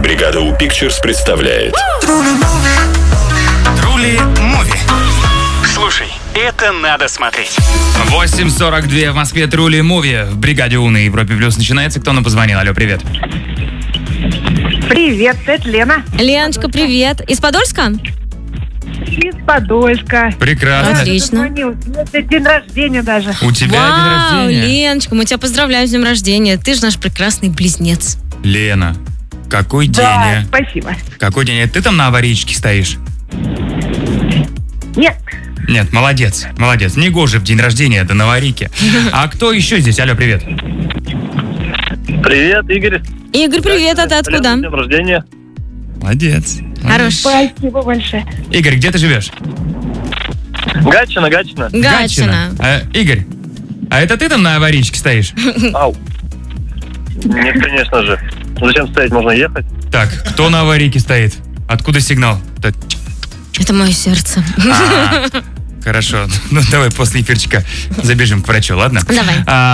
Бригада У Pictures представляет Трули Муви. Слушай, это надо смотреть. 8:42 в Москве. Трули Муви в Бригаде У на Европе Плюс начинается. Кто нам позвонил? Алло, привет. Привет, это Лена. Леночка, привет. Из Подольска? Из Подольска. Прекрасно. Отлично. Это день рождения даже. У тебя Вау, день рождения? Леночка, мы тебя поздравляем с днем рождения. Ты же наш прекрасный близнец. Лена, какой день, Да, а? спасибо. Какой день? Ты там на аварийке стоишь? Нет, Нет, молодец, молодец. Негоже в день рождения, это на аварийке. А кто еще здесь? Алло, привет. Привет, Игорь. Игорь, привет, а ты откуда? С днем рождения. Молодец. Хорош. спасибо большое. Игорь, где ты живешь? Гатчина. Гатчина. Игорь, а это ты там на аварийке стоишь? Ау. Нет, конечно же. Зачем стоять, можно ехать. Так, кто на аварийке стоит? Откуда сигнал? Это мое сердце. Хорошо. Ну, давай после эфирчика забежим к врачу, ладно? Давай.